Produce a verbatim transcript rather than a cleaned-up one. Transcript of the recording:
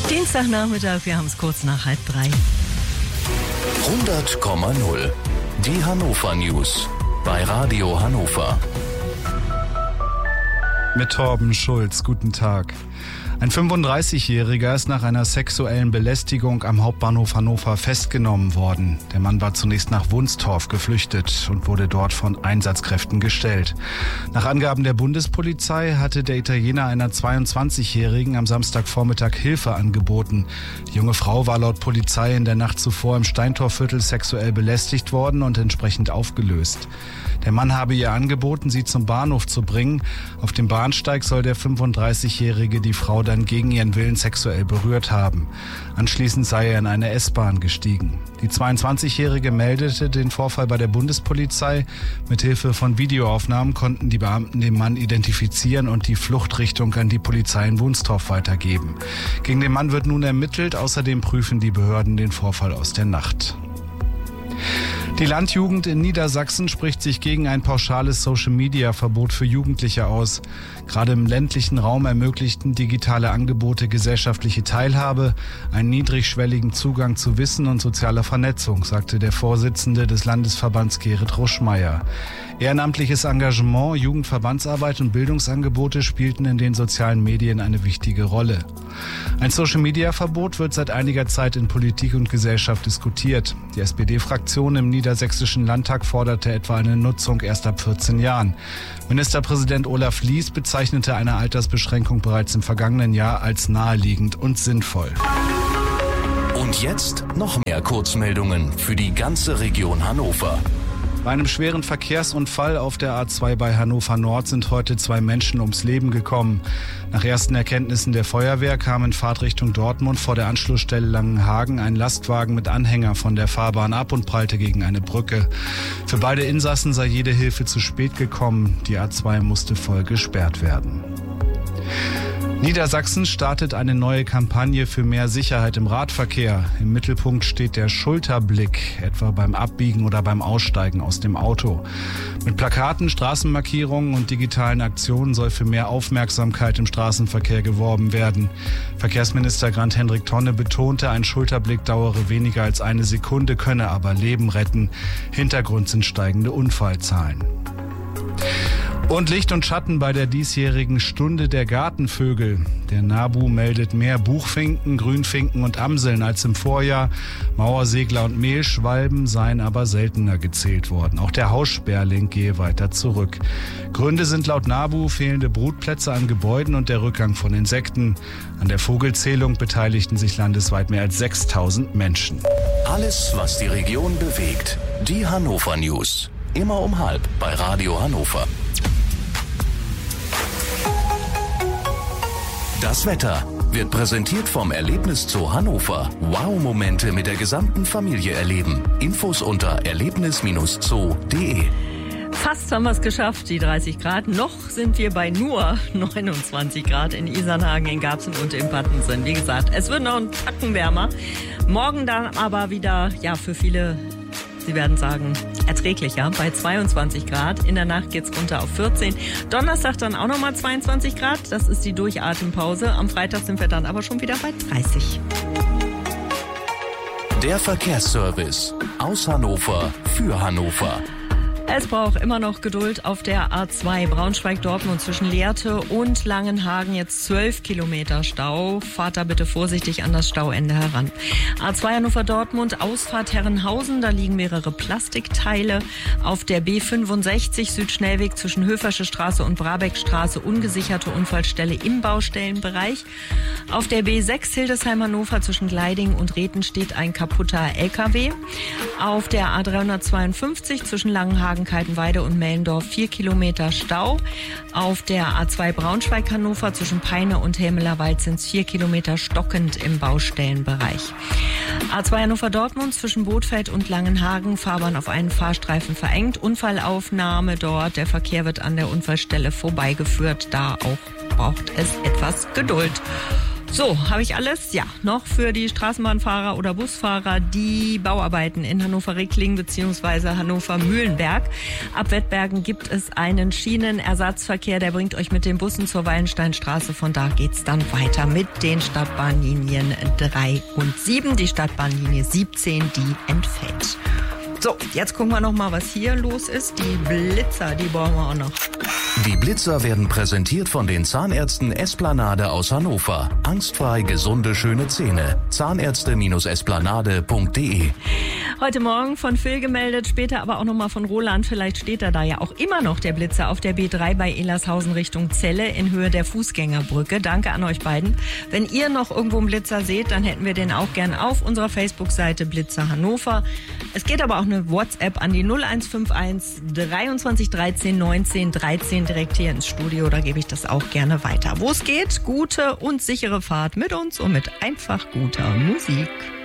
Dienstagnachmittag, wir haben es kurz nach halb drei. hundert Komma null. Die Hannover News bei Radio Hannover. Mit Torben Schulz, guten Tag. Ein fünfunddreißigjähriger ist nach einer sexuellen Belästigung am Hauptbahnhof Hannover festgenommen worden. Der Mann war zunächst nach Wunstorf geflüchtet und wurde dort von Einsatzkräften gestellt. Nach Angaben der Bundespolizei hatte der Italiener einer zweiundzwanzigjährigen am Samstagvormittag Hilfe angeboten. Die junge Frau war laut Polizei in der Nacht zuvor im Steintorviertel sexuell belästigt worden und entsprechend aufgelöst. Der Mann habe ihr angeboten, sie zum Bahnhof zu bringen. Auf dem Bahnsteig soll der fünfunddreißigjährige die Frau dann gegen ihren Willen sexuell berührt haben. Anschließend sei er in eine S-Bahn gestiegen. Die zweiundzwanzigjährige meldete den Vorfall bei der Bundespolizei. Mithilfe von Videoaufnahmen konnten die Beamten den Mann identifizieren und die Fluchtrichtung an die Polizei in Wunstorf weitergeben. Gegen den Mann wird nun ermittelt. Außerdem prüfen die Behörden den Vorfall aus der Nacht. Die Landjugend in Niedersachsen spricht sich gegen ein pauschales Social-Media-Verbot für Jugendliche aus. Gerade im ländlichen Raum ermöglichten digitale Angebote gesellschaftliche Teilhabe, einen niedrigschwelligen Zugang zu Wissen und sozialer Vernetzung, sagte der Vorsitzende des Landesverbands Gerrit Ruschmeier. Ehrenamtliches Engagement, Jugendverbandsarbeit und Bildungsangebote spielten in den sozialen Medien eine wichtige Rolle. Ein Social-Media-Verbot wird seit einiger Zeit in Politik und Gesellschaft diskutiert. Die S P D-Fraktion im Niedersächsischen Landtag forderte etwa eine Nutzung erst ab vierzehn Jahren. Ministerpräsident Olaf Lies bezeichnete eine Altersbeschränkung bereits im vergangenen Jahr als naheliegend und sinnvoll. Und jetzt noch mehr Kurzmeldungen für die ganze Region Hannover. Bei einem schweren Verkehrsunfall auf der A zwei bei Hannover Nord sind heute zwei Menschen ums Leben gekommen. Nach ersten Erkenntnissen der Feuerwehr kam in Fahrtrichtung Dortmund vor der Anschlussstelle Langenhagen ein Lastwagen mit Anhänger von der Fahrbahn ab und prallte gegen eine Brücke. Für beide Insassen sei jede Hilfe zu spät gekommen. Die A zwei musste voll gesperrt werden. Niedersachsen startet eine neue Kampagne für mehr Sicherheit im Radverkehr. Im Mittelpunkt steht der Schulterblick, etwa beim Abbiegen oder beim Aussteigen aus dem Auto. Mit Plakaten, Straßenmarkierungen und digitalen Aktionen soll für mehr Aufmerksamkeit im Straßenverkehr geworben werden. Verkehrsminister Grant-Hendrik Tonne betonte, ein Schulterblick dauere weniger als eine Sekunde, könne aber Leben retten. Hintergrund sind steigende Unfallzahlen. Und Licht und Schatten bei der diesjährigen Stunde der Gartenvögel. Der NABU meldet mehr Buchfinken, Grünfinken und Amseln als im Vorjahr. Mauersegler und Mehlschwalben seien aber seltener gezählt worden. Auch der Haussperling gehe weiter zurück. Gründe sind laut NABU fehlende Brutplätze an Gebäuden und der Rückgang von Insekten. An der Vogelzählung beteiligten sich landesweit mehr als sechstausend Menschen. Alles, was die Region bewegt. Die Hannover News. Immer um halb bei Radio Hannover. Das Wetter wird präsentiert vom Erlebniszoo Hannover. Wow-Momente mit der gesamten Familie erleben. Infos unter erlebnis Bindestrich zoo punkt de. Fast haben wir es geschafft, die dreißig Grad. Noch sind wir bei nur neunundzwanzig Grad in Isernhagen, in Garbsen und in Pattensen. Wie gesagt, es wird noch ein Tacken wärmer. Morgen dann aber wieder, ja, für viele, Sie werden sagen, erträglicher, bei zweiundzwanzig Grad. In der Nacht geht's runter auf vierzehn. Donnerstag dann auch nochmal zweiundzwanzig Grad. Das ist die Durchatempause. Am Freitag sind wir dann aber schon wieder bei dreißig. Der Verkehrsservice aus Hannover für Hannover. Es braucht immer noch Geduld auf der A zwei Braunschweig-Dortmund zwischen Lehrte und Langenhagen. Jetzt zwölf Kilometer Stau. Fahrt da bitte vorsichtig an das Stauende heran. A zwei Hannover-Dortmund, Ausfahrt Herrenhausen. Da liegen mehrere Plastikteile. Auf der B fünfundsechzig Südschnellweg zwischen Höfersche Straße und Brabeckstraße ungesicherte Unfallstelle im Baustellenbereich. Auf der B sechs Hildesheim-Hannover zwischen Gleiding und Rethen steht ein kaputter L K W. Auf der A dreihundertzweiundfünfzig zwischen Langenhagen, Kaltenweide und Mellendorf vier Kilometer Stau. Auf der A zwei Braunschweig-Hannover zwischen Peine und Helmelerwald sind es vier Kilometer stockend im Baustellenbereich. A zwei Hannover-Dortmund zwischen Bothfeld und Langenhagen, Fahrbahn auf einen Fahrstreifen verengt. Unfallaufnahme dort. Der Verkehr wird an der Unfallstelle vorbeigeführt. Da auch braucht es etwas Geduld. So, habe ich alles? Ja, noch für die Straßenbahnfahrer oder Busfahrer die Bauarbeiten in Hannover-Reckling bzw. Hannover-Mühlenberg. Ab Wettbergen gibt es einen Schienenersatzverkehr, der bringt euch mit den Bussen zur Wallensteinstraße. Von da geht's dann weiter mit den Stadtbahnlinien drei und sieben. Die Stadtbahnlinie siebzehn, die entfällt. So, jetzt gucken wir noch mal, was hier los ist. Die Blitzer, die brauchen wir auch noch. Die Blitzer werden präsentiert von den Zahnärzten Esplanade aus Hannover. Angstfrei gesunde, schöne Zähne. Zahnärzte Esplanade punkt de. Heute Morgen von Phil gemeldet, später aber auch nochmal von Roland. Vielleicht steht er da ja auch immer noch, der Blitzer, auf der B drei bei Elershausen Richtung Celle in Höhe der Fußgängerbrücke. Danke an euch beiden. Wenn ihr noch irgendwo einen Blitzer seht, dann hätten wir den auch gern auf unserer Facebook-Seite Blitzer Hannover. Es geht aber auch eine WhatsApp an die null eins fünf eins dreiundzwanzig dreizehn neunzehn dreizehn direkt hier ins Studio. Da gebe ich das auch gerne weiter. Wo es geht, gute und sichere Fahrt mit uns und mit einfach guter Musik.